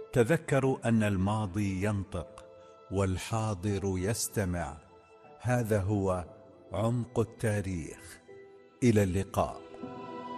تذكروا أن الماضي ينطق والحاضر يستمع. هذا هو عمق التاريخ. إلى اللقاء.